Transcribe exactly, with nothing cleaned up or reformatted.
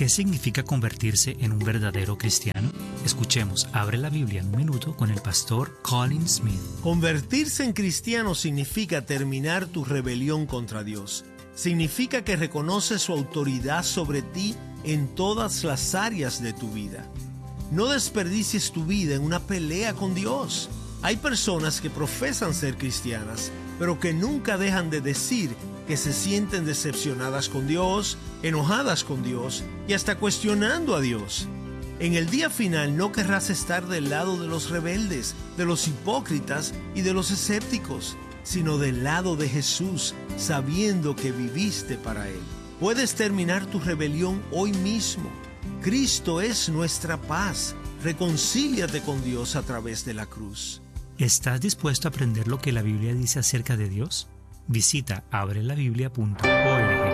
¿Qué significa convertirse en un verdadero cristiano? Escuchemos Abre la Biblia en un minuto con el pastor Colin Smith. Convertirse en cristiano significa terminar tu rebelión contra Dios. Significa que reconoces su autoridad sobre ti en todas las áreas de tu vida. No desperdicies tu vida en una pelea con Dios. Hay personas que profesan ser cristianas, pero que nunca dejan de decir que se sienten decepcionadas con Dios, enojadas con Dios y hasta cuestionando a Dios. En el día final no querrás estar del lado de los rebeldes, de los hipócritas y de los escépticos, sino del lado de Jesús, sabiendo que viviste para Él. Puedes terminar tu rebelión hoy mismo. Cristo es nuestra paz. Reconcíliate con Dios a través de la cruz. ¿Estás dispuesto a aprender lo que la Biblia dice acerca de Dios? Visita abre la biblia punto org.